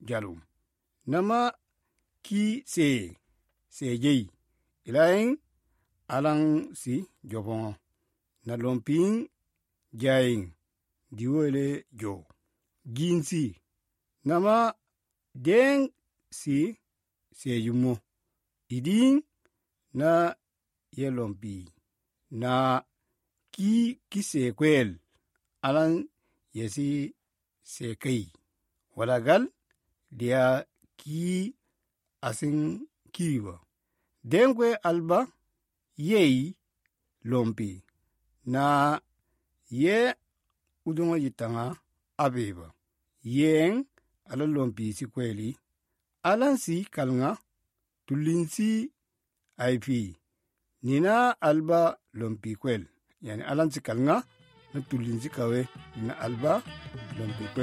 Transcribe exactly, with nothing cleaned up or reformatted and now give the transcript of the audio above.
jalum. Nama ki se se jei ilayin alang si jobon na lompin jayin diwele jo ginsi nama den si se yumo idin na yelompi na ki kise kwel alan yesi se kai walagal dia ki asin kiwa denkwe alba yei lompi na ye udunga yitanga abeba yen ala lompi si kweli alan si kalnga tulinsi aipi nina alba lompi kwel yani alan si kalnga na tulinsi kawe nina alba lompi kwel